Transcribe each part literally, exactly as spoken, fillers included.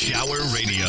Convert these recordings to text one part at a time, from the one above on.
Shower Radio.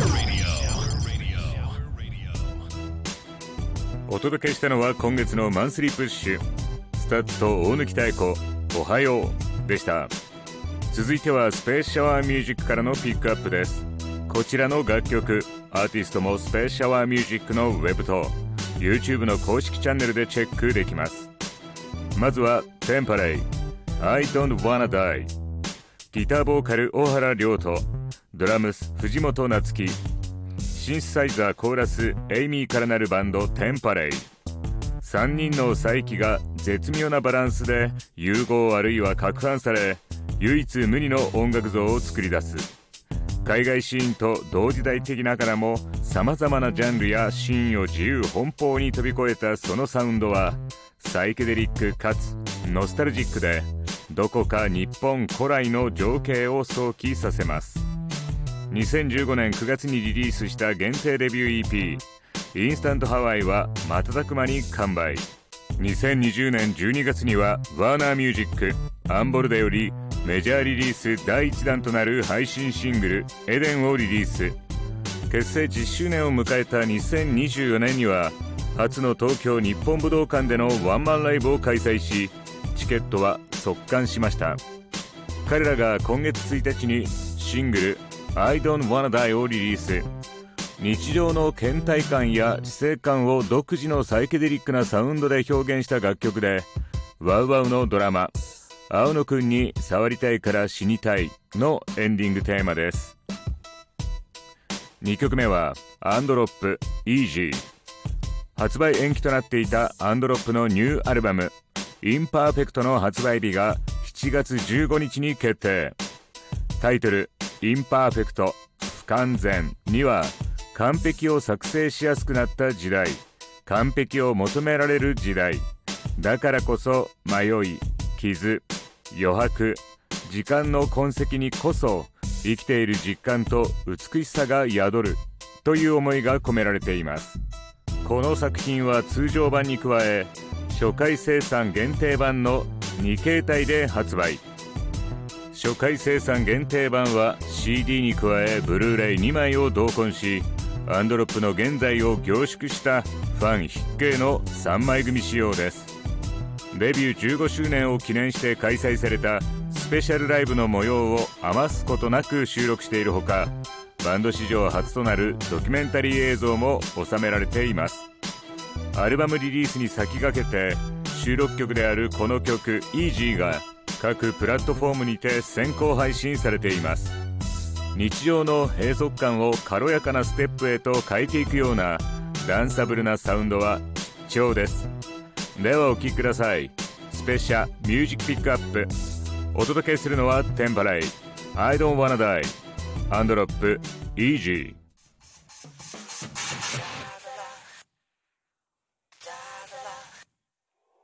お届けしたのは今月のマンスリープッシュ、スタッツと大貫妙子、おはようでした。続いてはスペースシャワーミュージックからのピックアップです。こちらの楽曲、アーティストもスペースシャワーミュージックのウェブと YouTube の公式チャンネルでチェックできます。まずはテンパレイ I don't wanna die、 ギターボーカル小原亮とドラムス藤本夏樹、シンセサイザーコーラスエイミーからなるバンドテンパレイ。さんにんの佐伯が絶妙なバランスで融合あるいは攪拌され、唯一無二の音楽像を作り出す。海外シーンと同時代的ながらも様々なジャンルやシーンを自由奔放に飛び越えたそのサウンドはサイケデリックかつノスタルジックで、どこか日本古来の情景を想起させます。にせんじゅうごねんくがつにリリースした限定デビュー イーピー インスタントハワイは瞬く間に完売。にせんにじゅうねんじゅうにがつにはワーナーミュージックアンボルダよりメジャーリリースだいいちだんとなる配信シングルエデンをリリース。結成じゅっしゅうねんを迎えたにせんにじゅうよねんには初の東京日本武道館でのワンマンライブを開催し、チケットは即完しました。彼らが今月ついたちにシングル I don't wanna die をリリース。日常の倦怠感や死生観を独自のサイケデリックなサウンドで表現した楽曲で、ワウワウのドラマ青野くんに触りたいから死にたいのエンディングテーマです。にきょくめはアンドロップ Easy。 発売延期となっていたアンドロップのニューアルバムインパーフェクトの発売日がしちがつじゅうごにちに決定。タイトルインパーフェクト不完全には、完璧を作成しやすくなった時代、完璧を求められる時代だからこそ迷い、傷、余白、時間の痕跡にこそ生きている実感と美しさが宿るという思いが込められています。この作品は通常版に加え初回生産限定版のに形態で発売。初回生産限定版は シーディー に加えブルーレイにまいを同梱し、アンドロップの現在を凝縮したファン必見のさんまい組仕様です。デビューじゅうごしゅうねんを記念して開催されたスペシャルライブの模様を余すことなく収録しているほか、バンド史上初となるドキュメンタリー映像も収められています。アルバムリリースに先駆けて収録曲であるこの曲 Easy が各プラットフォームにて先行配信されています。日常の閉塞感を軽やかなステップへと変えていくようなダンサブルなサウンドは貴重です。ではお聴きください。スペシャミュージックピックアップ。お届けするのはテンパレイ I don't wanna die アンドロップ Easy。